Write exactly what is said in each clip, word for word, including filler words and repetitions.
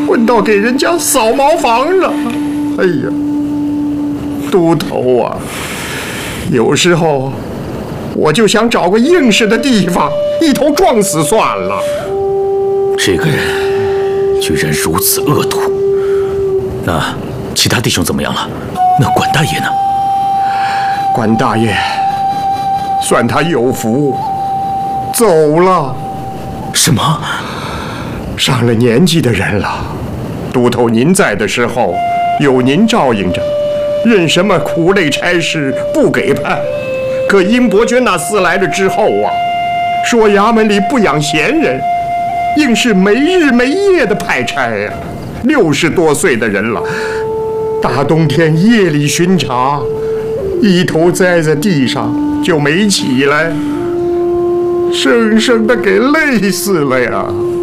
混到给人家扫茅房了。哎呀，都头啊，有时候我就想找个硬实的地方一头撞死算了。 这个人居然如此恶毒。那其他弟兄怎么样了？那管大爷呢？ 管大爷算他有福，走了。 什么？ 上了年纪的人了，都头您在的时候有您照应着，任什么苦累差事不给判。可殷伯爵那厮来了之后啊，说衙门里不养闲人，硬是没日没夜的派差呀、啊。六十多岁的人了，大冬天夜里巡查，一头栽在地上就没起来，生生的给累死了呀！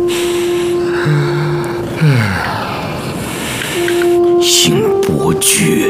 殷伯爵，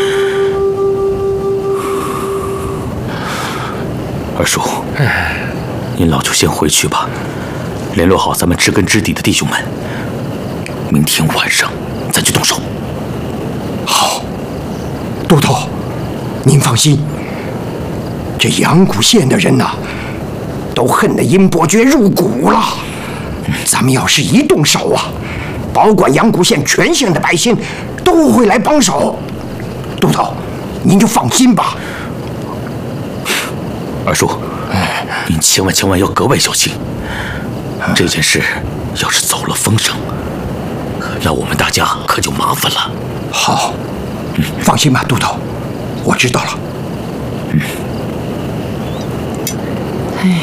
二叔，您老就先回去吧，联络好咱们知根知底的弟兄们，明天晚上咱就动手。 好，都头，您放心，这阳谷县的人呐、啊，都恨得殷伯爵入骨了。咱们要是一动手啊，保管阳谷县全县的百姓都会来帮手。都头，您就放心吧。 二叔，您千万千万要格外小心。这件事要是走了风声，那我们大家可就麻烦了。 好，嗯，放心吧，都头，我知道了。嗯。 哎，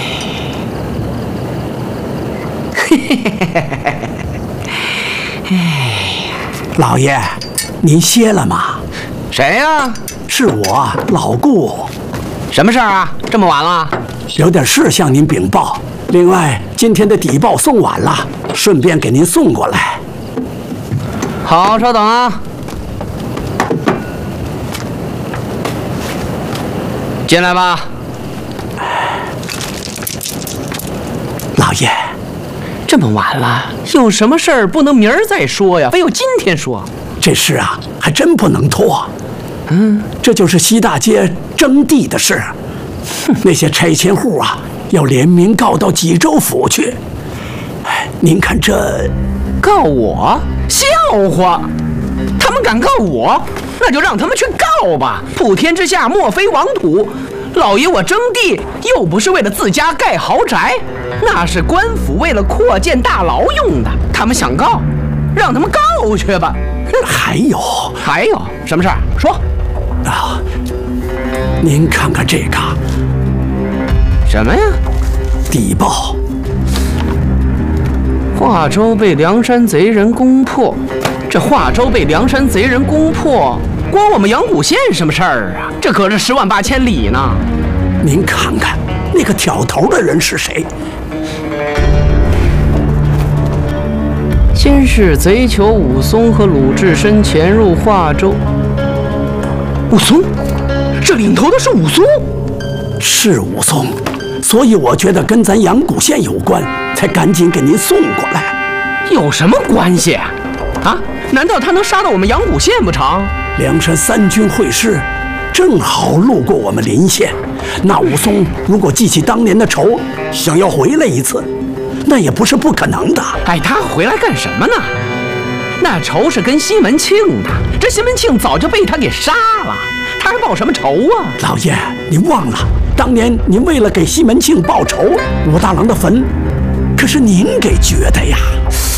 嘿嘿嘿嘿嘿哎， 老爷，您歇了吗？ 谁呀？ 是我，老顾。 什么事儿啊？这么晚了？ 有点事向您禀报。另外，今天的底报送晚了，顺便给您送过来。 好，稍等啊。进来吧。 老爷， 这么晚了，有什么事儿不能明儿再说呀？非要今天说？ 这事啊，还真不能拖。嗯，这就是西大街征地的事。那些拆迁户啊，要联名告到济州府去。哎，您看这， 告我？笑话！他们敢告我，那就让他们去告吧。普天之下莫非王土。老爷我征地又不是为了自家盖豪宅，那是官府为了扩建大牢用的。他们想告，让他们告去吧。 还有， 还有什么事儿？说。 啊，您看看这个。 什么呀？ 底报。 华州被梁山贼人攻破，这华州被梁山贼人攻破，关我们阳谷县什么事儿啊？这可是十万八千里呢。 您看看那个挑头的人是谁？ 先是贼酋武松和鲁智深潜入华州。武松？这领头的是武松？ 是武松，所以我觉得跟咱阳谷县有关，才赶紧给您送过来。 有什么关系啊？啊？难道他能杀到我们阳谷县不成？ 梁山三军会师，正好路过我们临县。那武松如果记起当年的仇，想要回来一次，那也不是不可能的。 哎，他回来干什么呢？那仇是跟西门庆的，这西门庆早就被他给杀了，他还报什么仇啊？ 老爷，您忘了，当年您为了给西门庆报仇，武大郎的坟可是您给掘的呀。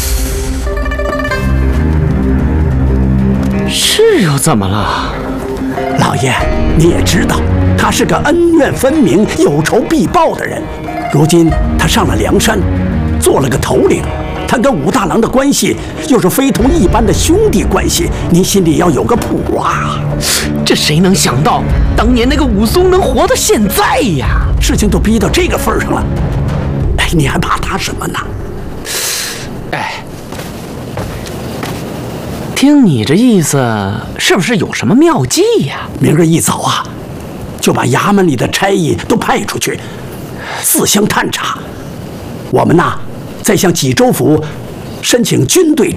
是又怎么了？ 老爷，你也知道，他是个恩怨分明、有仇必报的人。如今他上了梁山，做了个头领，他跟武大郎的关系又是非同一般的兄弟关系，您心里要有个谱啊。 这谁能想到，当年那个武松能活到现在呀？ 事情都逼到这个份上了，哎，你还怕他什么呢？ 哎，听你这意思，是不是有什么妙计呀？ 明儿一早啊，就把衙门里的差役都派出去，四乡探查。我们呐，再向济州府申请军队